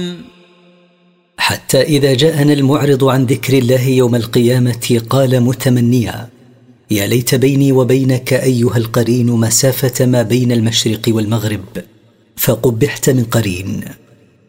حتى إذا جاءنا المعرض عن ذكر الله يوم القيامة قال متمنيا: يا ليت بيني وبينك أيها القرين مسافة ما بين المشرق والمغرب، فقبحت من قرين.